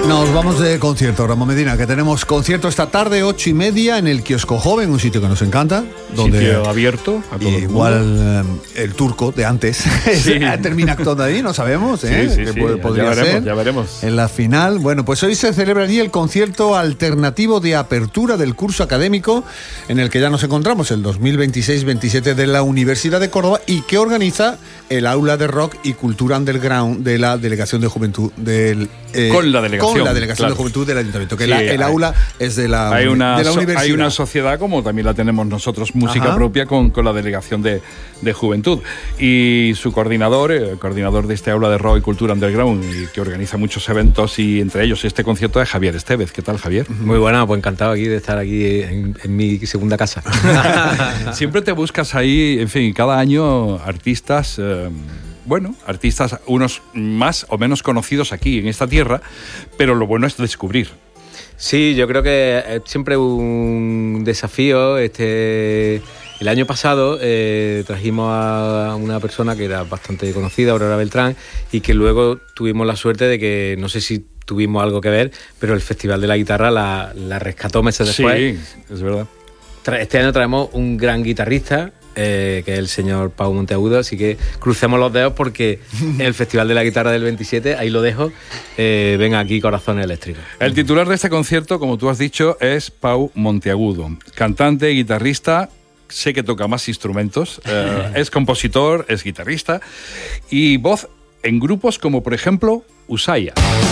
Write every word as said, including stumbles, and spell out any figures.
Nos vamos de concierto, Ramón Medina, que tenemos concierto esta tarde, ocho y media, en el Kiosco Joven, un sitio que nos encanta. Donde sitio abierto a todo el mundo. Igual eh, el turco de antes sí. termina actuando ahí, no sabemos, ¿eh? Sí, sí, que sí. puede, podría ya veremos, ser ya veremos. en la final. Bueno, pues hoy se celebra allí el concierto alternativo de apertura del curso académico en el que ya nos encontramos, el dos mil veintiséis veintisiete de la Universidad de Córdoba, y que organiza el Aula de Rock y Cultura Underground de la Delegación de Juventud del... Eh, con la delegación. Con la Delegación claro. de Juventud del Ayuntamiento, que sí, la, el hay, aula es de la, hay una, de la universidad. Hay una sociedad, como también la tenemos nosotros, música Ajá. propia, con, con la Delegación de, de Juventud. Y su coordinador, el coordinador de este Aula de Rock y Cultura Underground, y que organiza muchos eventos, y entre ellos este concierto, es Javier Estevez. ¿Qué tal, Javier? Muy buena, pues encantado aquí de estar aquí en, en mi segunda casa. Siempre te buscas ahí, en fin, cada año artistas... Eh, Bueno, artistas, unos más o menos conocidos aquí en esta tierra, pero lo bueno es descubrir. Sí, yo creo que es siempre un desafío. Este, el año pasado eh, trajimos a una persona que era bastante conocida, Aurora Beltrán, y que luego tuvimos la suerte de que, no sé si tuvimos algo que ver, pero el Festival de la Guitarra la, la rescató meses después. Sí, es verdad. Este año traemos un gran guitarrista, Eh, que es el señor Pau Monteagudo, así que crucemos los dedos porque el Festival de la Guitarra del veintisiete, ahí lo dejo, eh, venga aquí Corazones Eléctricos. El titular de este concierto, como tú has dicho, es Pau Monteagudo, cantante, guitarrista, sé que toca más instrumentos, eh, es compositor, es guitarrista y voz en grupos como por ejemplo Usaya.